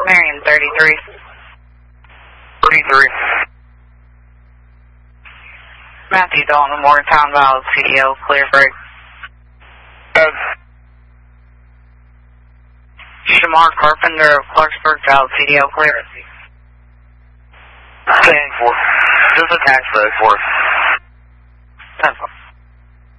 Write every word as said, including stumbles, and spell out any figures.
Marion thirty-three. thirty-three. Matthew Dalton, Morgantown Valve, C D O, clear break. Good. Shamar Carpenter of Clarksburg, Valve, C D O, clear. ten four. Just a tax for four. ten four.